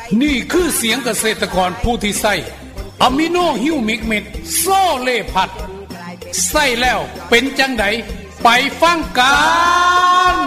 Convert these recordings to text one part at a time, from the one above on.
นี่คือเสียงเกษตรกรผู้ที่ใส่อะมิโนฮิวมิกเม็ดโซเลพัดใส่แล้วเป็นจังไดไปฟังกัน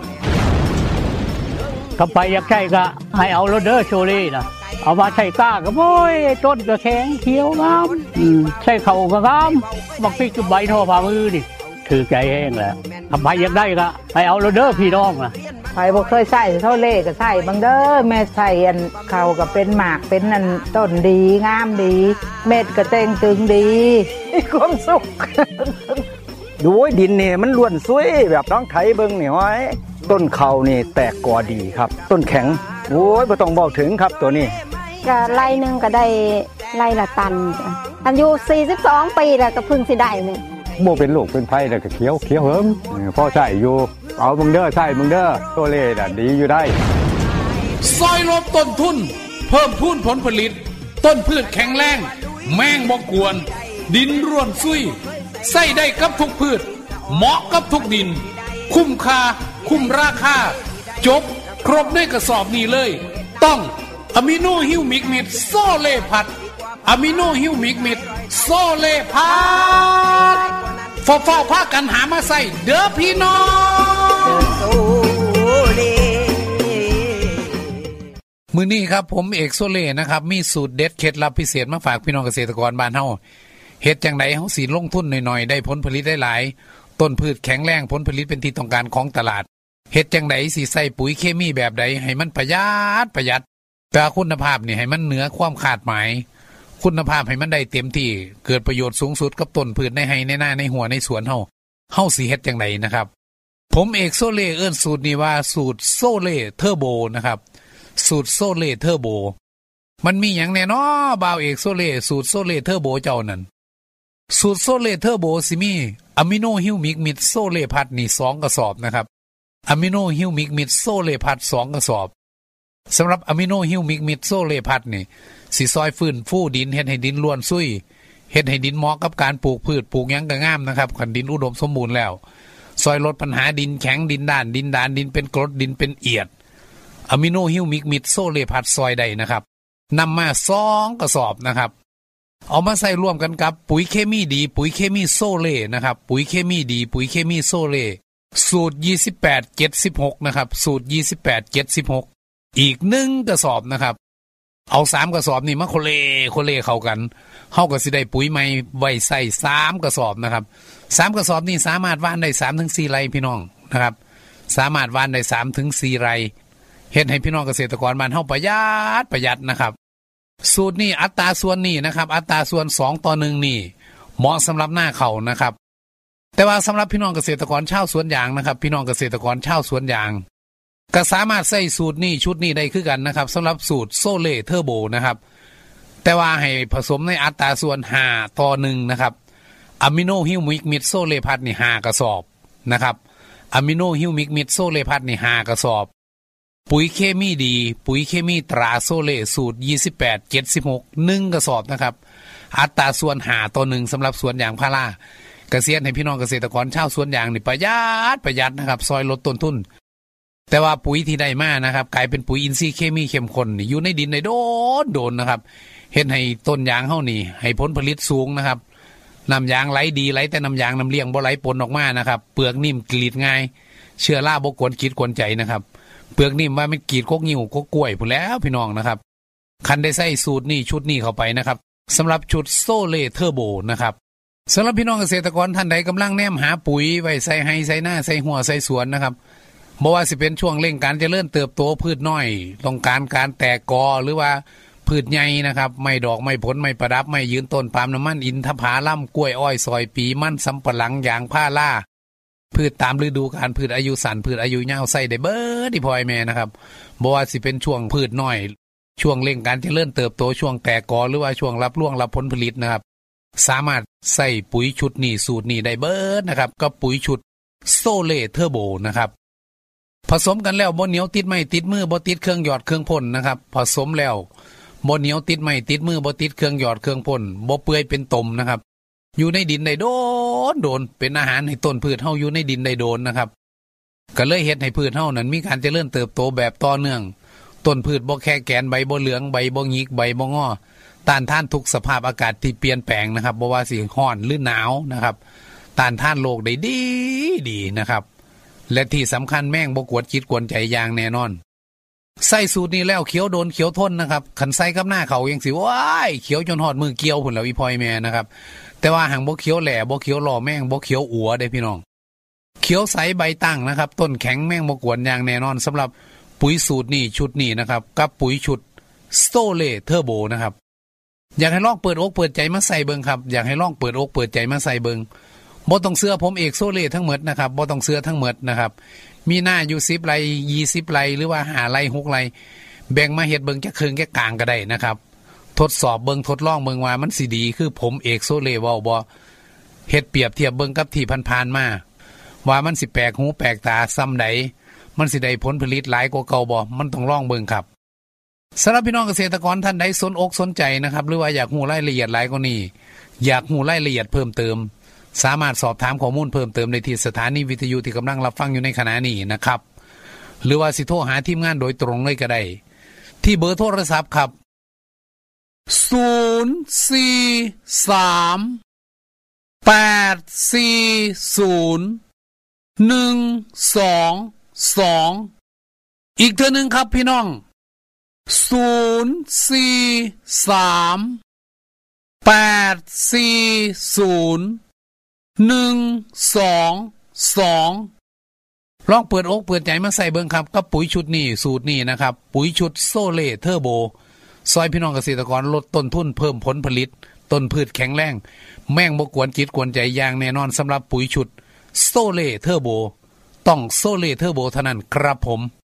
ก็ไปอยากใช้ก็ให้เอาโรเดอร์โชลี่นะเอามาใช้ก้าก็โอ้ยต้นก็แข็งเขียวงามใช้เข่าก็งามบักพริกกับใบทอฝ่ามือดิถือใจแห้งแล้วทำไปอยากได้ก็ให้เอาโรเดอร์พี่น้องนะใครบ่เคยใส่เท่าเล่ก็ใส่บางเด้อแม่ใส่อันเขาก็เป็นหมากเป็นนั่นต้นดีงามดีเม็ดก็เต่งตึงดีมีความสุขดูดินนี่มันล้วนสวยแบบน้องไถเบิ่งนี่ห้อยต้นเขานี่แตกกอดีครับต้นแข็งโอ้ยบ่ต้องบอกถึงครับตัวนี้ก็ไร่นึงก็ได้ไร่ละตันอายุ42ปีแล้วก็เพิ่งสิได้นี่บ่เป็นโรคเป็นภัยแล้วก็เขียวเหิมพอใช้อยู่เอามึงเด้อใช้มึงเด้อตัวเลน่ะดีอยู่ได้ซอยลดต้นทุนเพิ่มพูนผลผลิตต้นพืชแข็งแรงแมงบ่กวนดินร่วนซุยใส่ได้กับทุกพืชเหมาะกับทุกดินคุ้มค่าคุ้มราคาจบครบในกระสอบนี้เลยต้องอะมิโนฮิวมิกเม็ดโซเลพัดอะมิโนฮิวมิกเม็ดโซเลพัดฟ้าพากันหามาใส่เด้อพี่น้องมื้อนี้ครับผมเอกโซเล่นะครับมีสูตรเด็ดเคล็ดลับพิเศษมาฝากพี่น้องเกษตรกรบ้านเฮาเฮ็ดจังได๋เฮาสิลงทุนหน่อยๆได้ผลผลิตได้หลายต้นพืชแข็งแรงผลผลิตเป็นที่ต้องการของตลาดเฮ็ดจังได๋สิใส่ปุ๋ยเคมีแบบใดให้มันประหยัดแต่คุณภาพนี่ให้มันเหนือความคาดหมายคุณภาพให้มันได้เต็มที่เกิดประโยชน์สูงสุดกับต้นพืชในไร่ในนาในหัวในสวนเฮาสิเฮ็ดจังได๋นะครับผมเอกโซเล่เอิ้นสูตรนี้ว่าสูตรโซเล่เทอร์โบนะครับสูตรโซเล่เทอร์โบมันมีหยังแน่น้อบ่าวเอกโซเล่สูตรโซเล่เทอร์โบเจ้านั่นสูตรโซเล่เทอร์โบสิมีอะมิโนฮิวมิกมิดโซเล่พัดนี่2กระสอบนะครับอะมิโนฮิวมิกมิดโซเล่พัด2กระสอบสำหรับอะมิโนฮิวมิกมิดโซเล่พัดนี่สิซอยฟื้นฟูดินเฮ็ดให้ดินล้วนซุยเฮ็ดให้ดินเหมาะกับการปลูกพืชปลูกหยังก็งามนะครับคันดินอุดมสมบูรณ์แล้วซอยลดปัญหาดินแข็งดินด้านดินเป็นกรดดินเป็นเอียดอะมิโนฮิวมิกมิดโซเล่พัดซอยได้นะครับนำมา2กระสอบนะครับเอามาใส่ร่วมกันกับปุ๋ยเคมีดีปุ๋ยเคมีโซเล่นะครับปุ๋ยเคมีดีปุ๋ยเคมีโซเล่สูตร2876นะครับสูตร2876อีก1กระสอบนะครับเอา3กระสอบนี่มาโคเลเข้ากันเฮาก็สิได้ปุ๋ยใหม่ไว้ใส่3กระสอบนะครับ3กระสอบนี่สามารถหว่านได้ 3-4 ไร่พี่น้องนะครับสามารถหว่านได้ 3-4 ไร่เฮ็ดให้พี่น้องเกษตรกรบ้านเฮาประหยัดนะครับสูตรนี้อัตราส่วนนี้นะครับอัตราส่วน2:1นี่เหมาะสำหรับหน้าข้าวนะครับแต่ว่าสำหรับพี่น้องเกษตรกรชาวสวนยางนะครับพี่น้องเกษตรกรชาวสวนยางก็สามารถใส่สูตรนี้ชุดนี้ได้คือกันนะครับสำหรับสูตรโซเล่เทอร์โบนะครับแต่ว่าให้ผสมในอัตราส่วน5:1นะครับอะมิโนฮิวมิกมิดโซเล่พัดนี่5กระสอบนะครับอะมิโนฮิวมิกมิดโซเล่พัดนี่5กระสอบปุ๋ยเคมีดีปุ๋ยเคมีตราโซเล่สูตร2876 1กระสอบนะครับอัตราส่วน5:1สำหรับสวนยางพาราเกษตรให้พี่น้องเกษตรกรชาวสวนยางนี่ประหยัดนะครับซอยลดต้นทุนแต่ว่าปุ๋ยที่ได้มานะครับกลายเป็นปุ๋ยอินทรีย์เคมีเข้มข้นอยู่ในดินได้โดนนะครับเฮ็ดให้ต้นยางเฮานี่ให้ผลผลิตสูงนะครับน้ำยางไหลดีไหลแต่น้ำยางน้ำเลี้ยงบ่ไหลปนออกมานะครับเปลือกนิ่มกรีดง่ายเชื้อราบ่กวนกวนใจนะครับเปลือกนิ่มว่ามันกรีดกกนิ้วกกกล้วยพุ่นแล้วพี่น้องนะครับคันได้ใส่สูตรนี้ชุดนี้เข้าไปนะครับสำหรับชุดโซเล่เทอร์โบนะครับสำหรับพี่น้องเกษตรกรท่านใดกำลังแนมหาปุ๋ยไว้ใส่ให้ใส่หน้าใส่หัวใส่สวนนะครับบ่ว่าสิเป็นช่วงเร่งการเจริญเติบโตพืชน้อยต้องการแตกกอหรือว่าพืชใหญ่นะครับไม่ดอกไม่ผลไม่ประดับไม่ยืนต้นปาล์มน้ำมันอินทผลัมกล้วยอ้อยซอยปีมันสำปะหลังยางพาราพืชตามฤดูกาลพืชอายุสั้นพืชอายุยาวใส่ได้เบิดที่พ่อแม่นะครับบ่ว่าสิเป็นช่วงพืชน้อยช่วงเร่งการเจริญเติบโตช่วงแตกกอหรือว่าช่วงรับผลผลิตนะครับสามารถใส่ปุ๋ยชุดนี้สูตรนี้ได้เบิดนะครับก็ปุ๋ยชุดโซเล่เทอร์โบนะครับผสมกันแล้วบ่เหนียวติดไม้ติดมือบ่ติดเครื่องหยอดเครื่องพ่นนะครับผสมแล้วบ่เหนียวติดไม้ติดมือบ่ติดเครื่องหยอดเครื่องพ่นบ่เปื่อยเป็นตมนะครับอยู่ในดินได้โดนเป็นอาหารให้ต้นพืชเฮาอยู่ในดินได้โดนนะครับก็เลยเฮ็ดให้พืชเฮานั้นมีการเจริญเติบโตแบบต่อเนื่องต้นพืชบ่แค่แกนใบบ่เหลืองใบบ่หงิกใบบ่งอต้านทานทุกสภาพอากาศที่เปลี่ยนแปลงนะครับบ่ว่าสิร้อนหรือหนาวนะครับต้านทานโรคได้ดีนะครับและที่สำคัญแม่งบ่กวนจิตกวนใจอย่างแน่นอนใส่สูตรนี้แล้วเขียวโดนเขียวทนนะครับคันใส่กับหน้าเขายังสิว้ายเขียวจนหอดมือเกี่ยวพุ่นแล้วอีพอยแม่นะครับแต่ว่าหางบ่เขียวแหล่บ่เขียวหล่อแม่งบ่เขียวอัวได้พี่น้องเขียวใสใบตั้งนะครับต้นแข็งแม่งบ่กวนอย่างแน่นอนสำหรับปุ๋ยสูตรนี้ชุดนี้นะครับกับปุ๋ยชุดสโตเล่เทอร์โบนะครับอยากให้ลองเปิดอกเปิดใจมาใส่เบิ่งครับอยากให้ลองเปิดอกเปิดใจมาใส่เบิ่งบ่ต้องเสื้อผมเอกโซเล่ทั้งหมดนะครับบ่ต้องเสื้อทั้งหมดนะครับมีหน้าอยู่10ไร่20ไร่หรือว่า5ไร่6ไร่แบ่งมาเฮ็ดเบิ่งจักครึ่งแค่กลางก็ได้นะครับทดสอบเบิ่งทดลองเบิ่งว่ามันสิดีคือผมเอกโซเล่เว้าบ่เฮ็ดเปรียบเทียบเบิ่งกับที่ผ่านๆมาว่ามันสิแปลกหูแปลกตาซ้ำใดมันสิได้ผลผลิตหลายกว่าเก่าบ่มันต้องลองเบิ่งครับสำหรับพี่น้องเกษตรกรท่านใดสนอกสนใจนะครับหรือว่าอยากรู้รายละเอียดหลายกว่านี้อยากรู้รายละเอียดเพิ่มเติมสามารถสอบถามข้อมูลเพิ่มเติมได้ที่สถานีวิทยุที่กำลังรับฟังอยู่ในขณะนี้นะครับหรือว่าสิโทรหาทีมงานโดยตรงเลยก็ได้ที่เบอร์โทรศัพท์ครับ043-840-122อีกเทื่อนึงครับพี่น้อง043-840-122ลองเปิดอกเปิดใจมาใส่เบิ่งครับกับปุ๋ยชุดนี้สูตรนี้นะครับปุ๋ยชุดโซเล่เทอร์โบซอยพี่น้องเกษตรกรลดต้นทุนเพิ่มผลผลิตต้นพืชแข็งแรงแม่งบ่กวนจิตกวนใจอย่างแน่นอนสำหรับปุ๋ยชุดโซเล่เทอร์โบต้องโซเล่เทอร์โบเท่านั้นครับผม